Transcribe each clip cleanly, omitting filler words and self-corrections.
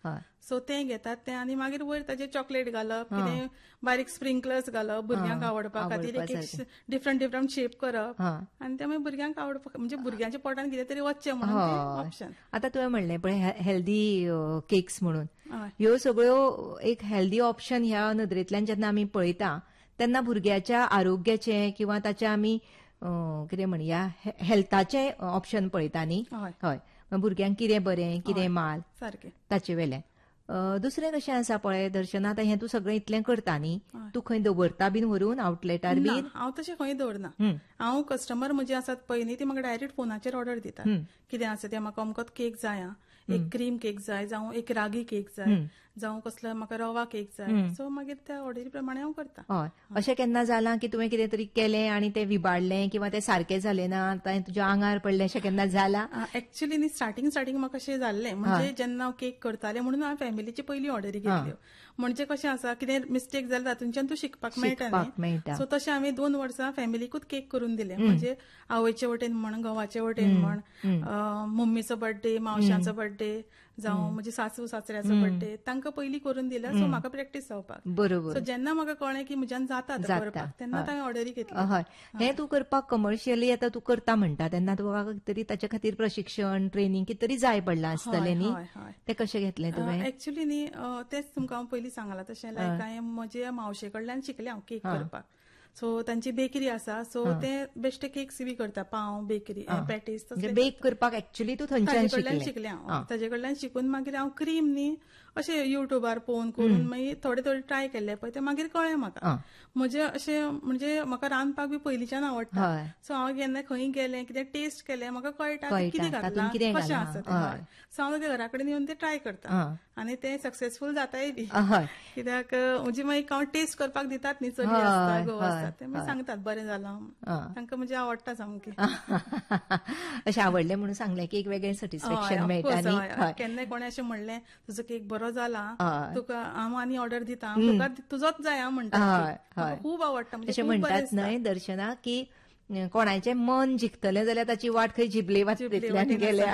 हय. सो ते घेतात ते आनी मागीर वयर ताजे चॉकलेट घालप, कितें बारीक स्प्रिंकलर्स घालप भुरग्यांक आवडपा खातीर, एक डिफरंट शेप करप आनी ते मागीर भुरग्यांक आवडपा, म्हणजे भुरग्यांच्या पोटान कितें तरी वचचें म्हणून ते ऑप्शन. आतां तुवें म्हणलें पळय हेल्दी केक्स म्हणून, ह्यो सगळ्यो एक हेल्दी ऑप्शन ह्या नदरेंतल्यान जेन्ना आमी पळयता तेन्ना भुरग्याच्या आरोग्याचे किंवा ताच्या आमी कितें म्हणया हेल्थाचे ऑप्शन पळयता न्ही. हय, भुरग्यांक कितें बरें कितें माल सारकें ताचे वेल्यान. दुसरें कशें आसा पळय दर्शन, आतां हें तूं सगळें इतलें करता न्ही, तूं खंय दवरता बीन व्हरून आउटलेटार बीन? हांव तशें खंय दवरना. हांव कस्टमर म्हजे आसात पळय न्ही, ती म्हाका डायरेक्ट फोनाचेर ऑर्डर दितात. कितें आसा तें म्हाका अमकोच केक जाय, एक क्रीम केक जाय, जावं एक रागी केक जाय, जावं कसलो म्हाका रवा केक जाय. सो मागीर त्या ऑर्डरी प्रमाणे हांव करता. हय. अशें केन्ना जालां की तुवें कितें तरी केलें आनी तें विबाडलें किंवा तें सारकें जालें ना, तें तुज्या आंगार पडलें, अशें केन्ना जालां? एक्चुअली न्ही स्टार्टींग म्हाका अशें जाल्लें, म्हणजे जेन्ना हांव केक करतालें म्हणून हांवें फॅमिलीची पयली ऑर्डरी घेतल्यो. म्हणजे कशें आसा, कितें मिस्टेक जालें तातूंतल्यान तूं शिकपाक मेळटा न्ही. सो तशें हांवें 2 वर्सां फॅमिलीकूच केक करून दिले. म्हणजे आवयचे वटेन म्हण, घोवाचे वटेन म्हण, मम्मीचो बर्थडे, मावश्यांचो बर्थडे, जावं म्हणजे सासू सासऱ्याचो बर्थडे, तांकां पयलीं करून दिल्या. सो म्हाका प्रॅक्टीस जावपाक. बरोबर. सो जेन्ना म्हाका कळ्ळें की म्हज्यान जाता करपाक, तेन्ना हांवें ऑर्डरी घेतली. हय. हें तूं करपाक कमर्शियली आतां तूं करता म्हणटा तेन्ना तुका तरी ताचे खातीर प्रशिक्षण ट्रेनिंग कितें तरी जाय पडलां आसतलें न्ही. तें कशें घेतलें तुवें? एक्चुअली न्ही तेच तुमकां हांव पयलीं सांगलां तशें, लायक हांवें म्हजे मावशे कडल्यान शिकलें हांव केक करपाक. सो तांची बेकरी आसा, सो ते बेश्टे केक्स बी करता, पाव, बेकरी, पॅटीस तसले बेक करपाक एक्चुअली तूं थंयच्यान शिकलें हांव. ताजे कडल्यान शिकून मागीर हांव क्रीम न्ही अशें युट्यूबार पळोवन करून मागीर थोडे ट्राय केले पळय, ते मागीर कळ्ळें म्हाका. म्हजे अशें म्हणजे म्हाका रांदपाक बी पयलींच्यान आवडटा. सो हांव केन्ना खंय गेलें, कितें टेस्ट केलें, म्हाका कळटा कितें घातलां, कशें आसा तें. सो हांव ते घरा कडेन येवन ते ट्राय करता आनी ते सक्सेसफूल जाताय बी. कित्याक म्हणजे मागीर हांव टेस्ट करपाक दितात न्ही, चली आसता, घोव आसता, ते मागीर सांगतात बरें जालां. तांकां म्हणजे आवडटा सामकें. अशें आवडलें म्हणून सांगलें की एक वेगळें सॅटिस्फॅक्शन मेळटा न्ही. केन्नाय कोणें अशें म्हणलें तुजो केक बरो जाला, तुका हांव आनी ऑर्डर दिता, तुका तुजोच जाय म्हणटा. खूब आवडटा. अशें म्हणटात न्हय दर्शना की कोणाचें मन जिखतलें जाल्यार ताची वाट खंय जिबले वाटेंतल्यान गेल्या.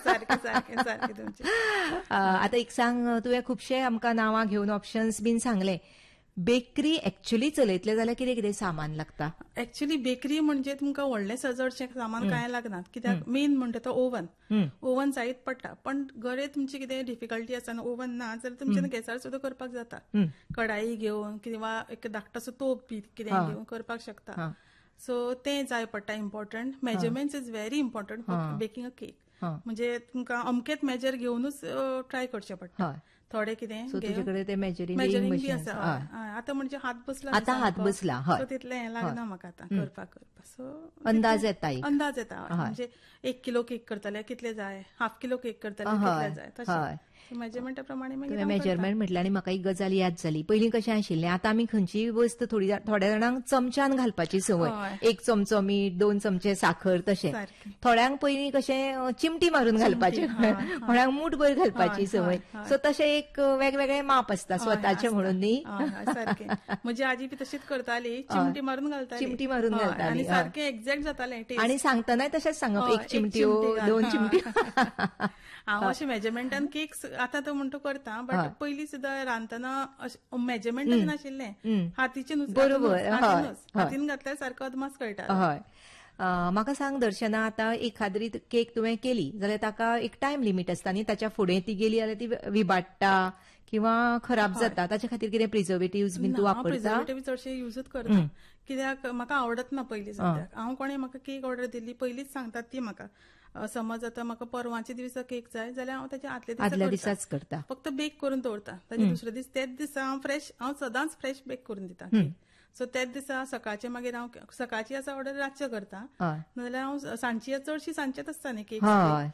सारकें तुमचें. आतां एक सांग, तुवें खुबशे आमकां नांवां घेवन ऑप्शन्स बीन सांगले. बेकरी एक्चुअली चलयतले जाल्यार कितें कितें सामान लागता? एक्चुअली बेकरी म्हणजे तुमकां व्हडलें सजडचें सामान कांय लागना. कित्याक मेन म्हणटा तो ओव्हन जायत पडटा. पण गरे तुमची कितें डिफिकल्टी आसा, ओव्हन ना जाल्यार तुमच्यान गॅसार सुद्दां करपाक जाता. कढाई घेवन किंवा एक धाकटोसो तोप बी कितें घेवन करपाक शकता. सो तें जाय पडटा important. Measurements is very important for baking a cake. म्हणजे तुमकां अमकेच मेजर घेवनूच ट्राय करचें पडटा. थोडे कितें तुजे कडेन ते मेजरिंग बी आसा. आतां म्हणजे हात बसला, आतां हात बसला, सो तितलें हें लागना म्हाका आतां करपाक. सो अंदाज येता, म्हणजे 1 किलो केक करतले कितले जाय, हाफ किलो केक करतले कितले जाय, तशें मेजरमेंटा प्रमाणे. मागीर मेजरमेंट म्हटल्यार आनी म्हाका एक गजाल याद जाली. पयलीं कशें आशिल्लें, आतां आमी खंयचीय वस्त थोड्या जाणांक चमच्यान घालपाची संवय, 1 चमचो मीठ, 2 चमचे साखर, तशें. थोड्यांक पयलीं कशें चिमटी मारून घालपाचें, कोणाक मूठभर घालपाची संवय. सो तशें एक वेगवेगळे माप आसता स्वताचे म्हणून न्ही. सारकें. म्हजी आजी बी तशीच करताली, चिमटी मारून घालताली आनी सारकें एक्झॅक्ट जातालें. आनी सांगतनाय तशेंच सांगप, 1 चिमट्यो, 2 चिमट्यो. हांव अशें मेजरमेंटान केक आतां तो म्हणटा करता, बट पयलीं सुद्दां रांदतना मेजरमेंटच नाशिल्लें, हातीचें बरोबर, हातीन घातल्यार सारको अदमास कळटा. हय. म्हाका सांग दर्शना, आतां एखादी केक तुवें केली जाल्यार ताका एक टायम लिमीट आसता न्ही, ताच्या फुडें ती गेली जाल्यार ती विबाडटा किंवा खराब जाता. ताच्या खातीर कितें प्रिझर्वेटिव्स बीन तूं वापरता? प्रिझर्वेटिव्ह चडशे यूजच करता. कित्याक म्हाका आवडत ना पयलीं सद्याक. हांव कोणें म्हाका केक ऑर्डर दिल्ली पयलींच सांगतात ती म्हाका, समज आतां म्हाका परवांचे दिवस केक जाय जाल्यार हांव ताच्या आदल्या दिसाच करता, फक्त बेक करून दवरता. ताचे दुसरे दीस तेच दिसा हांव सदांच फ्रेश बेक करून दिता केक. सो त्याच दिसा सकाळचे मागीर हांव सकाळची आसा ऑर्डर रातचे करता, नाजाल्यार हांव सांजची चडशी सांजचेच आसता न्ही केक.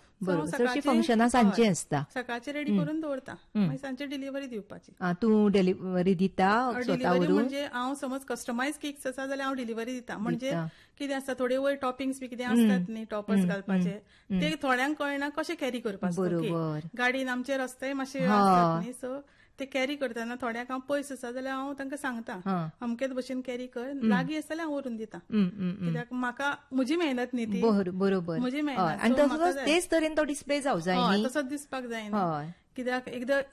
फंक्शनां सांजची आसता, सकाळचे रेडी करून दवरता, मागीर सांजची डिलिव्हरी दिवपाची. तूं डिलिव्हरी दिता? डिलिव्हरी म्हणजे हांव समज कस्टमायज केक्स आसा जाल्यार हांव डिलिव्हरी दिता. म्हणजे कितें आसता, थोडे वयर टॉपिंग्स बी कितें आसतात न्ही, टॉपर्स घालपाचे, ते थोड्यांक कळना कशें कॅरी करपाचें. गाडीन आमचे रस्ते मातशे आसतात न्ही, सो ते कॅरी करतना थोड्याक हांव पयस आसा जाल्यार हांव तांकां सांगता अमकेच भशेन कॅरी कर, लागीं आसा जाल्यार हांव व्हरून दिता. कित्याक म्हाका म्हजी मेहनत न्ही ती, बरोबर म्हजी मेहनत, आनी तेच तरेन तो डिस्प्ले जावं जाय, तसोच दिसपाक जाय. कित्याक एकदां